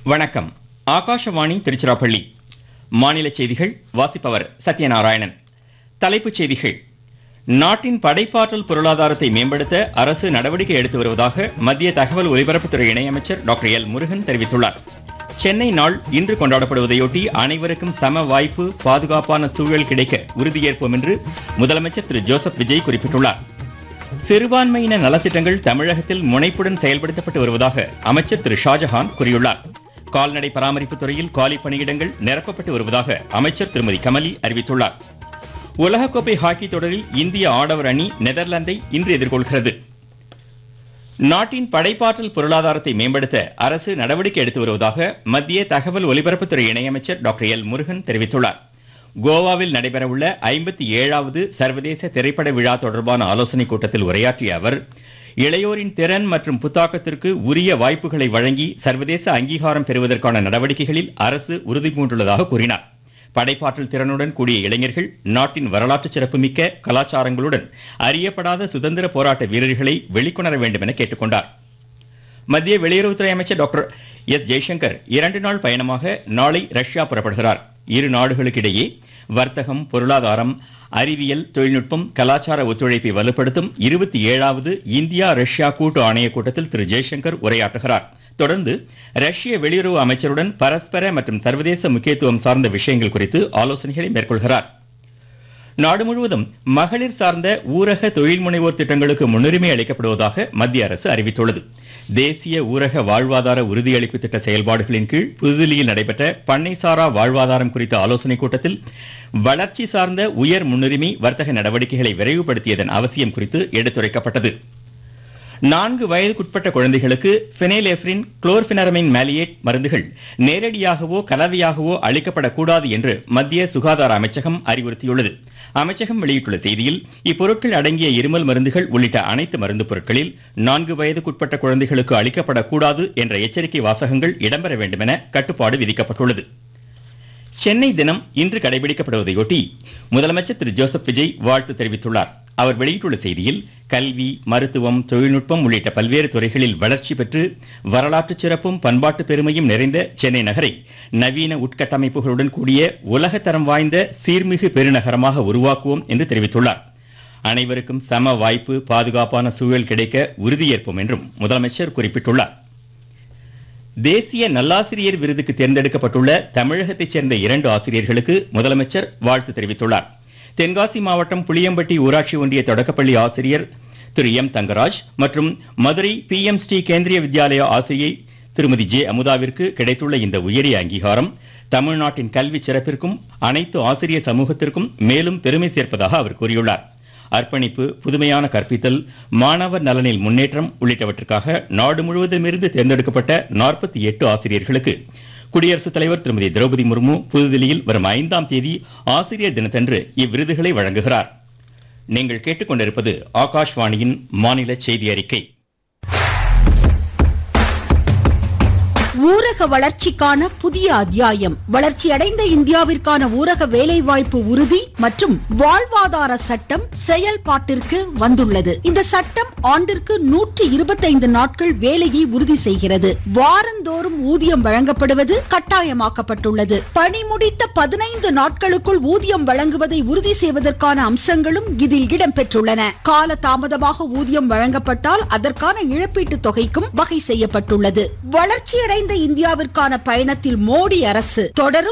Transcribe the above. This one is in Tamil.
வணக்கம். ஆகாஷவாணி திருச்சிராப்பள்ளி. மாநில செய்திகள் வாசிப்பவர் சத்யநாராயணன். தலைப்புச் செய்திகள். நாட்டின் படைப்பாற்றல் பொருளாதாரத்தை மேம்படுத்த அரசு நடவடிக்கை எடுத்து வருவதாக மத்திய தகவல் ஒலிபரப்புத்துறை இணையமைச்சர் டாக்டர் எல் முருகன் தெரிவித்துள்ளார். சென்னை நாள் இன்று கொண்டாடப்படுவதையொட்டி அனைவருக்கும் சம வாய்ப்பு, பாதுகாப்பான சூழல் கிடைக்க உறுதியேற்போம் என்று முதலமைச்சர் திரு ஜோசப் விஜய் குறிப்பிட்டுள்ளார். சிறுபான்மையின நலத்திட்டங்கள் தமிழகத்தில் முனைப்புடன் செயல்படுத்தப்பட்டு வருவதாக அமைச்சர் திரு ஷாஜஹான் கூறியுள்ளார். கால்நடை பராமரிப்பு துறையில் காலி பணியிடங்கள் நிரப்பப்பட்டு வருவதாக அமைச்சர் திருமதி கமலி அறிவித்துள்ளார். உலகக்கோப்பை ஹாக்கி தொடரில் இந்திய ஆடவர் அணி நெதர்லாந்தை இன்று எதிர்கொள்கிறது. நாட்டின் படைப்பாற்றல் பொருளாதாரத்தை மேம்படுத்த அரசு நடவடிக்கை எடுத்து வருவதாக மத்திய தகவல் ஒலிபரப்புத்துறை இணையமைச்சர் டாக்டர் எல் முருகன் தெரிவித்துள்ளார். கோவாவில் நடைபெறவுள்ள 57வது சர்வதேச திரைப்பட விழா தொடர்பான ஆலோசனைக் கூட்டத்தில் உரையாற்றிய அவர், இளையோரின் திறன் மற்றும் புத்தாக்கத்திற்கு உரிய வாய்ப்புகளை வழங்கி சர்வதேச அங்கீகாரம் பெறுவதற்கான நடவடிக்கைகளில் அரசு உறுதிபூண்டுள்ளதாக கூறினார். படைப்பாற்றல் திறனுடன் கூடிய இளைஞர்கள் நாட்டின் வரலாற்று சிறப்புமிக்க கலாச்சாரங்களுடன் அறியப்படாத சுதந்திர போராட்ட வீரர்களை வெளிக்கொணர வேண்டும் என கேட்டுக்கொண்டார். மத்திய வெளியுறவுத்துறை அமைச்சர் டாக்டர் எஸ் ஜெய்சங்கர் 2 நாள் பயணமாக நாளை ரஷ்யா புறப்படுகிறார். இரு நாடுகளுக்கிடையே வர்த்தகம், பொருளாதாரம், அறிவியல், தொழில்நுட்பம், கலாச்சார ஒத்துழைப்பை வலுப்படுத்தும் 27வது இந்தியா ரஷ்யா கூட்டு ஆணைய கூட்டத்தில் திரு ஜெய்சங்கர் உரையாற்றுகிறார். தொடர்ந்து ரஷ்ய வெளியுறவு அமைச்சருடன் பரஸ்பர மற்றும் சர்வதேச முக்கியத்துவம் சார்ந்த விஷயங்கள் குறித்து ஆலோசனைகளை மேற்கொள்கிறார். நாடு முழுவதும் மகளிர் சார்ந்த ஊரக தொழில் முனைவோர் திட்டங்களுக்கு முன்னுரிமை அளிக்கப்படுவதாக மத்திய அரசு அறிவித்துள்ளது. தேசிய ஊரக வாழ்வாதார உறுதியளிப்பு திட்ட செயல்பாடுகளின் கீழ் புதுதில்லியில் நடைபெற்ற பண்ணைசாரா வாழ்வாதாரம் குறித்த ஆலோசனைக் கூட்டத்தில் வளர்ச்சி சார்ந்த உயர் முன்னுரிமை வர்த்தக நடவடிக்கைகளை விரைவுபடுத்தியதன் அவசியம் குறித்து எடுத்துரைக்கப்பட்டது. 4 வயதுக்குட்பட்ட குழந்தைகளுக்கு பினைலெப்ரின், குளோர்பினரமைன் மேலியேட் மருந்துகள் நேரடியாகவோ கலவையாகவோ அளிக்கப்படக்கூடாது என்று மத்திய சுகாதார அமைச்சகம் அறிவுறுத்தியுள்ளது. அமைச்சகம் வெளியிட்டுள்ள செய்தியில், இப்பொருட்கள் அடங்கிய இருமல் மருந்துகள் உள்ளிட்ட அனைத்து மருந்து பொருட்களில் 4 வயதுக்குட்பட்ட குழந்தைகளுக்கு அளிக்கப்படக்கூடாது என்ற எச்சரிக்கை வாசகங்கள் இடம்பெற வேண்டும் என கட்டுப்பாடு விதிக்கப்பட்டுள்ளது. சென்னை தினம் இன்று கடைபிடிக்கப்படுவதையொட்டி முதலமைச்சர் திரு ஜோசப் விஜய் வாழ்த்து தெரிவித்துள்ளார். அவர் வெளியிட்டுள்ள செய்தியில், கல்வி, மருத்துவம், தொழில்நுட்பம் உள்ளிட்ட பல்வேறு துறைகளில் வளர்ச்சி பெற்று வரலாற்று சிறப்பும் பண்பாட்டு பெருமையும் நிறைந்த சென்னை நகரை நவீன உட்கட்டமைப்புகளுடன் கூடிய உலகத்தரம் வாய்ந்த சீர்மிகு பெருநகரமாக உருவாக்குவோம் என்று தெரிவித்துள்ளார். அனைவருக்கும் சம வாய்ப்பு, பாதுகாப்பான சூழல் கிடைக்க உறுதியேற்போம் என்றும் முதலமைச்சர் குறிப்பிட்டுள்ளார். தேசிய நல்லாசிரியர் விருதுக்கு தேர்ந்தெடுக்கப்பட்டுள்ள தமிழகத்தைச் சேர்ந்த 2 ஆசிரியர்களுக்கு முதலமைச்சர் வாழ்த்து தெரிவித்துள்ளார். தென்காசி மாவட்டம் புளியம்பட்டி ஊராட்சி ஒன்றிய தொடக்கப்பள்ளி ஆசிரியர் திரு எம் தங்கராஜ் மற்றும் மதுரை PM ஸ்ரீ கேந்திரிய வித்யாலயா ஆசிரியை திருமதி ஜே அமுதாவிற்கு கிடைத்துள்ள இந்த உயரிய அங்கீகாரம் தமிழ்நாட்டின் கல்வி சிறப்பிற்கும் அனைத்து ஆசிரியர் சமூகத்திற்கும் மேலும் பெருமை சேர்ப்பதாக அவர் கூறியுள்ளார். அர்ப்பணிப்பு, புதுமையான கற்பித்தல், மாணவர் நலனில் முன்னேற்றம் உள்ளிட்டவற்றுக்காக நாடு முழுவதுமிருந்து தேர்ந்தெடுக்கப்பட்ட 48 ஆசிரியர்களுக்கு குடியரசுத் தலைவர் திருமதி திரௌபதி முர்மு புதுதில்லியில் வரும் 5ஆம் தேதி ஆசிரியர் தினத்தன்று இவ்விருதுகளை வழங்குகிறார். நீங்கள் கேட்டுக்கொண்டிருப்பது ஆகாஷ்வாணியின் மாநில செய்தி அறிக்கை. ஊரக வளர்ச்சிக்கான புதிய அத்தியாயம். வளர்ச்சியடைந்த இந்தியாவிற்கான ஊரக வேலைவாய்ப்பு உறுதி மற்றும் வாழ்வாதார சட்டம் செயல்பாட்டிற்கு வந்துள்ளது. இந்த சட்டம் ஆண்டிற்கு 125 நாட்கள் வேலையை உறுதி செய்கிறது. வாரந்தோறும் ஊதியம் வழங்கப்படுவது கட்டாயமாக்கப்பட்டுள்ளது. பணி முடித்த 15 நாட்களுக்குள் ஊதியம் வழங்குவதை உறுதி செய்வதற்கான அம்சங்களும் இதில் இடம்பெற்றுள்ளன. கால தாமதமாக ஊதியம் வழங்கப்பட்டால் அதற்கான இழப்பீட்டு தொகைக்கும் வகை செய்யப்பட்டுள்ளது. வளர்ச்சியடைந்த இந்தியாவிற்கான பயணத்தில் மோடி அரசு தொடரும்